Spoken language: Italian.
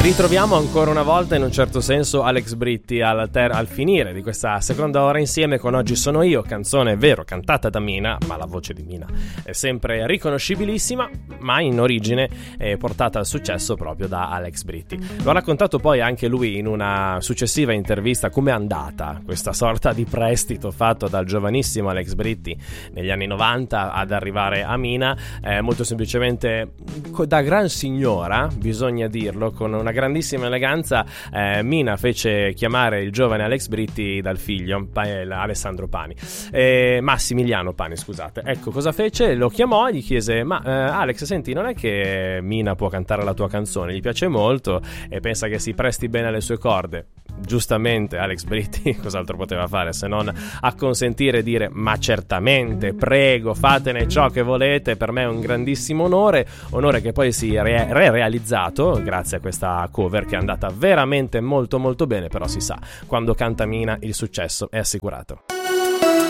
Ritroviamo ancora una volta in un certo senso Alex Britti al finire di questa seconda ora insieme con Oggi sono io, canzone vero cantata da Mina, ma la voce di Mina è sempre riconoscibilissima, ma in origine è portata al successo proprio da Alex Britti. Lo ha raccontato poi anche lui in una successiva intervista come è andata questa sorta di prestito fatto dal giovanissimo Alex Britti negli anni 90 ad arrivare a Mina, molto semplicemente da gran signora, bisogna dirlo, con una grandissima eleganza. Mina fece chiamare il giovane Alex Britti dal figlio Alessandro Pani, Massimiliano Pani, scusate. Ecco, cosa fece? Lo chiamò e gli chiese: ma Alex, senti, non è che Mina può cantare la tua canzone? Gli piace molto e pensa che si presti bene alle sue corde. Giustamente Alex Britti cos'altro poteva fare se non acconsentire e dire: ma certamente, prego, fatene ciò che volete, per me è un grandissimo onore che poi si è realizzato grazie a questa cover che è andata veramente molto molto bene. Però si sa, quando canta Mina il successo è assicurato.